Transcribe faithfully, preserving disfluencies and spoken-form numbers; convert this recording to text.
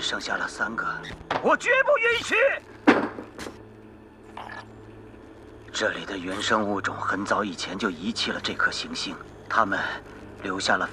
剩下了三个，我绝不允许。这里的原生物种很早以前就遗弃了这颗行星，他们留下了